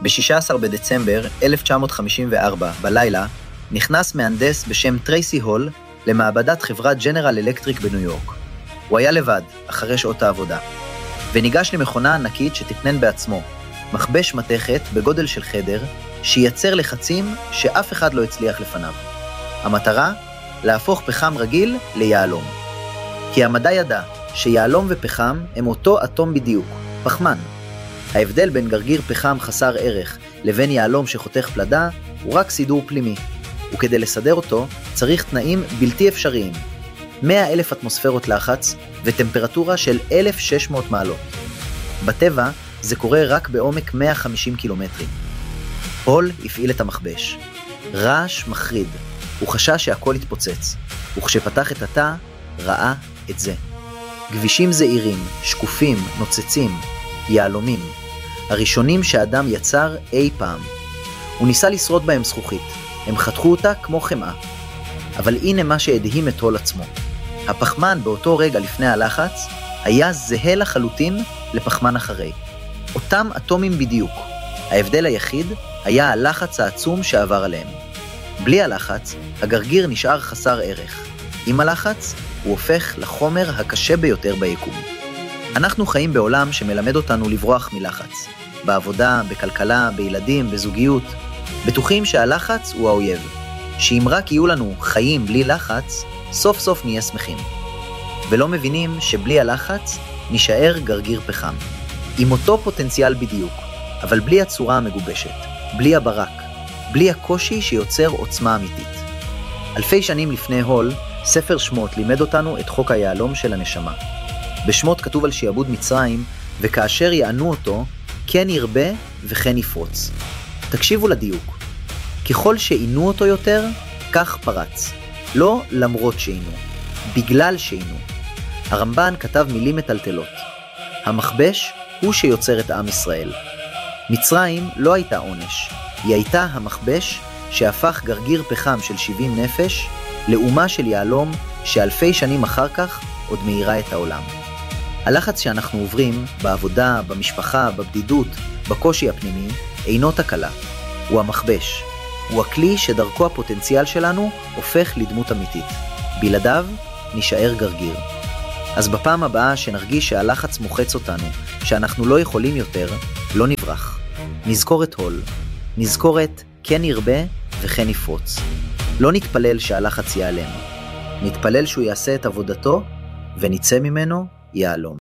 ב-16 בדצמבר 1954, בלילה, נכנס מהנדס בשם טרייסי הול למעבדת חברת ג'נרל אלקטריק בניו יורק. הוא היה לבד, אחרי שעות העבודה, וניגש למכונה ענקית שתכנן בעצמו, מכבש מתכת בגודל של חדר, שייצר לחצים שאף אחד לא הצליח לפניו. המטרה? להפוך פחם רגיל ליהלום. כי המדע ידע שיהלום ופחם הם אותו אטום בדיוק, פחמן. ההבדל בין גרגיר פחם חסר ערך לבין יהלום שחותך פלדה הוא רק סידור פנימי, וכדי לסדר אותו צריך תנאים בלתי אפשריים, 100,000 אטמוספרות לחץ וטמפרטורה של 1,600 מעלות. בטבע זה קורה רק בעומק 150 קילומטרים. הול הפעיל את המכבש. רעש מחריד, הוא חשש שהכל יתפוצץ, וכשפתח את התא ראה את זה. גבישים זעירים, שקופים, נוצצים, יהלומים, הראשונים שהאדם יצר אי פעם. הוא ניסה לשרוד בהם זכוכית, הם חתכו אותה כמו חמאה. אבל הנה מה שהדהים את הול עצמו. הפחמן באותו רגע לפני הלחץ היה זהה לחלוטין לפחמן אחרי. אותם אטומים בדיוק. ההבדל היחיד היה הלחץ העצום שעבר עליהם. בלי הלחץ, הגרגיר נשאר חסר ערך. עם הלחץ, הוא הופך לחומר הקשה ביותר ביקום. אנחנו חיים בעולם שמלמד אותנו לברוח מלחץ. בעבודה, בכלכלה, בילדים, בזוגיות. בטוחים שהלחץ הוא האויב. שאם רק יהיו לנו חיים בלי לחץ, סוף סוף נהיה שמחים. ולא מבינים שבלי הלחץ נשאר גרגיר פחם. עם אותו פוטנציאל בדיוק, אבל בלי הצורה המגובשת, בלי הברק, בלי הקושי שיוצר עוצמה אמיתית. אלפי שנים לפני הול, ספר שמות לימד אותנו את חוק היהלום של הנשמה. בשמות כתוב על שיעבוד מצרים, וכאשר יענו אותו, כן ירבה וכן יפרוץ. תקשיבו לדיוק. ככל שעינו אותו יותר, כך פרץ. לא למרות שעינו, בגלל שעינו. הרמב"ן כתב מילים מטלטלות. המכבש הוא שיוצר את עם ישראל. מצרים לא הייתה עונש, היא הייתה המכבש שהפך גרגיר פחם של 70 נפש לאומה של יהלום שאלפי שנים אחר כך עוד מאירה את העולם. הלחץ שאנחנו עוברים בעבודה, במשפחה, בבדידות, בקושי הפנימי, אינו תקלה. הוא המכבש. הוא הכלי שדרכו הפוטנציאל שלנו הופך לדמות אמיתית. בלעדיו נשאר גרגיר. אז בפעם הבאה שנרגיש שהלחץ מוחץ אותנו, שאנחנו לא יכולים יותר, לא נברח. נזכור את הול. נזכור את כן ירבה וכן יפרוץ. לא נתפלל שהלחץ ייעלם. נתפלל שהוא יעשה את עבודתו ונצא ממנו יהלום.